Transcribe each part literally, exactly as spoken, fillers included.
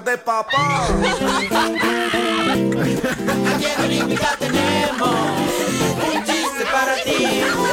de papá. Aquí en Olímpica tenemos un chiste para ti.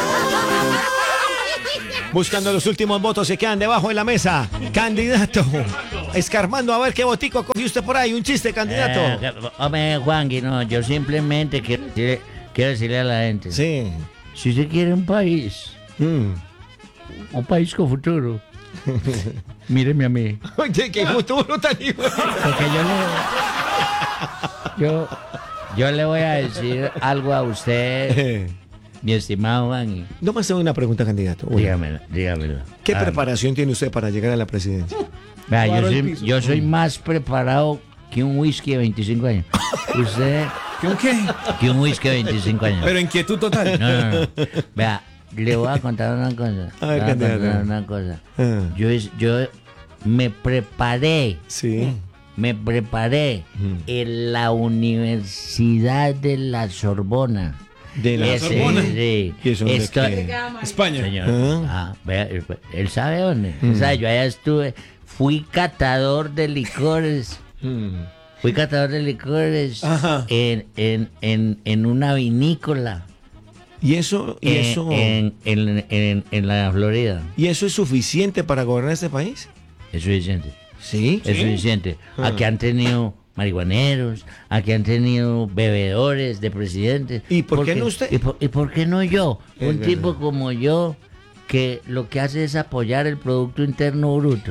Buscando los últimos votos que quedan debajo de la mesa. Candidato. Escarmando a ver qué botico cogió usted por ahí. Un chiste, candidato. Eh, hombre, Juangui, no, yo simplemente quiero decirle, quiero decirle a la gente. Sí. Si usted quiere un país, Mm. un país con futuro, míreme a mí. Oye, qué futuro tan hijo. Porque yo le, yo, yo le voy a decir algo a usted, mi estimado Juangui. No me hace una pregunta, candidato. Una. Dígamelo, dígamelo. ¿Qué Ah, preparación tiene usted para llegar a la presidencia? vea, yo, soy, yo soy más preparado que un whisky de veinticinco años. Usted, ¿Qué un qué? que un whisky de veinticinco años. Pero inquietud total. No, no, no. Vea, le voy a contar una cosa. A ver, Le voy a candidato. contar una cosa. Ah. Yo, es- yo me preparé, Sí. me preparé Mm. en la Universidad de la Sorbona. De la Ese, Sorbona. sí. ¿Y eso dónde Estoy- queda? España. Señor, Ah. ah, vea, él sabe dónde. O sea, yo allá estuve, fui catador de licores. Mm. Fui catador de licores Ajá. en, en, en, en una vinícola Y eso, y en, eso, en, en, en, en la Florida. y eso es suficiente para gobernar este país. Es suficiente. Sí. Es suficiente. Ah. Aquí han tenido marihuaneros, aquí han tenido bebedores de presidentes. ¿Y por qué no usted? ¿Y por, y por qué no yo? Es Un verdad. tipo como yo que lo que hace es apoyar el Producto Interno Bruto.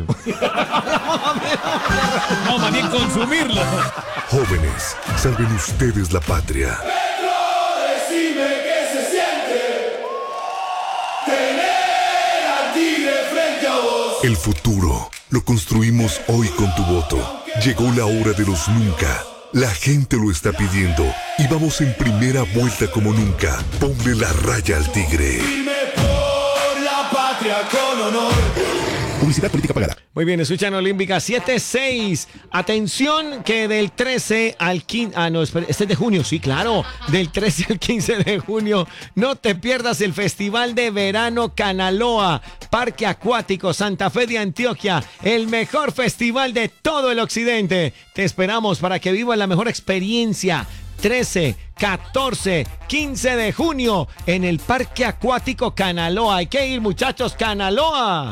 No, más bien consumirlo. Jóvenes, salven ustedes la patria. Decime qué se siente tener al tigre frente a vos. El futuro lo construimos hoy con tu voto. Llegó la hora de los nunca. La gente lo está pidiendo y vamos en primera vuelta como nunca. Ponle la raya al tigre. Firme por la patria con honor. Publicidad política pagada. Muy bien, escuchan Olímpica siete seis. Atención que del trece al quince... Ah, no, espera, este es de junio, sí, claro. Del trece al quince de junio. No te pierdas el Festival de Verano Canaloa, Parque Acuático Santa Fe de Antioquia. El mejor festival de todo el occidente. Te esperamos para que vivas la mejor experiencia. trece, catorce, quince de junio en el Parque Acuático Canaloa. Hay que ir, muchachos, Canaloa.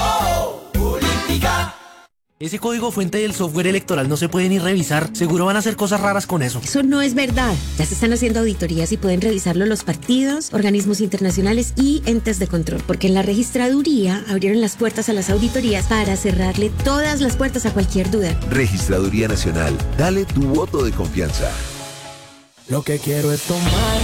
Ese código fuente del software electoral no se puede ni revisar. Seguro van a hacer cosas raras con eso. Eso no es verdad. Ya se están haciendo auditorías y pueden revisarlo los partidos, organismos internacionales y entes de control. Porque en la registraduría abrieron las puertas a las auditorías para cerrarle todas las puertas a cualquier duda. Registraduría Nacional. Dale tu voto de confianza. Lo que quiero es tomar